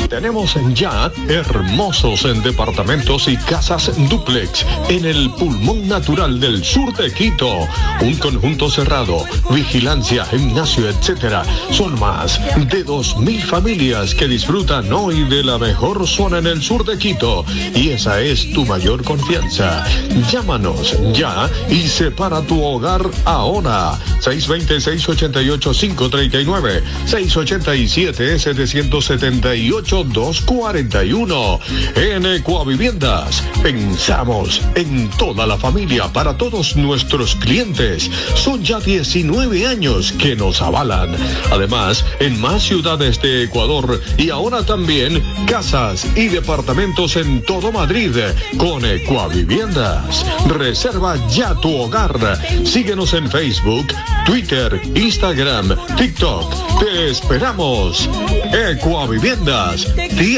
Tenemos ya hermosos en departamentos y casas dúplex en el pulmón natural del sur de Quito. Un conjunto cerrado, vigilancia, gimnasio, etcétera. Son más de 2.000 familias que disfrutan hoy de la mejor zona en el sur de Quito. Y esa es tu mayor confianza. Llámanos ya y separa tu hogar ahora. 620-688-539, 687-778-241. En Ecuaviviendas pensamos en toda la familia, para todos nuestros clientes. Son ya 19 años que nos avalan. Además, en más ciudades de Ecuador y ahora también casas y departamentos en todo Madrid con Ecuaviviendas. Reserva ya tu hogar. Síguenos en Facebook, Twitter, Instagram, TikTok. Te esperamos. Ecuaviviendas tiene